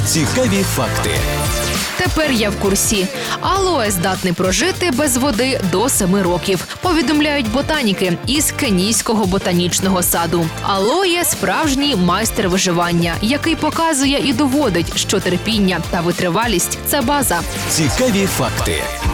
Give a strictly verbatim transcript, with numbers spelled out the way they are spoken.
Цікаві факти. Тепер я в курсі. Алоє здатний прожити без води до семи років, повідомляють ботаніки із Кенійського ботанічного саду. Алоє – справжній майстер виживання, який показує і доводить, що терпіння та витривалість – це база. Цікаві факти.